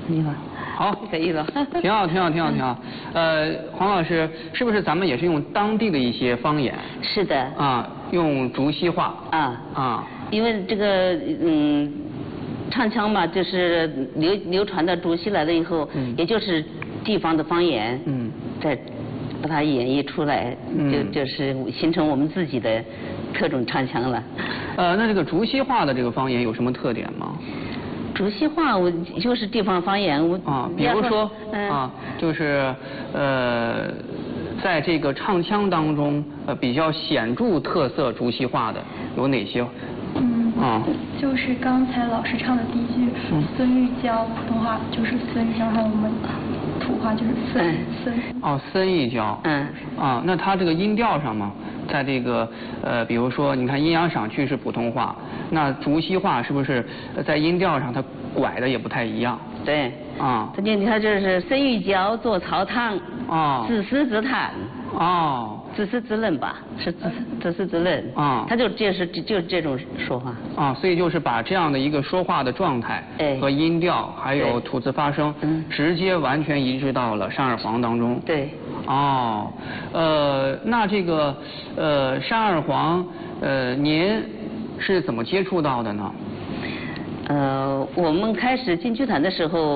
可以了。 好， 可以了。 挺好，挺好，挺好，挺好。黄老师，是不是咱们也是用当地的一些方言？ 是的。 啊，用竹溪话。 啊。因为这个唱腔嘛，就是流传到竹溪来了以后，也就是地方的方言。再把它演绎出来，就是形成我们自己的特种唱腔了。 那这个竹溪话的这个方言有什么特点吗？ 竹溪话就是地方方言， 比如说就是在这个唱腔当中比较显著特色竹溪话的有哪些？ 就是刚才老师唱的第一句孙玉娇，普通话就是孙玉娇，还有我们土话就是孙。 孙玉娇。那它这个音调上嘛，在这个比如说你看阴阳赏去是普通话，那竹溪话是不是在音调上它拐的也不太一样？ 对。你看这是孙玉娇做曹汤。自诗自叹。自诗自论吧，是自诗自论。他就是这种说话。 所以就是把这样的一个说话的状态和音调，还有吐字发声，直接完全移植到了山二黄当中。 对。 那这个山二黄您是怎么接触到的呢？ 我们开始进剧团的时候。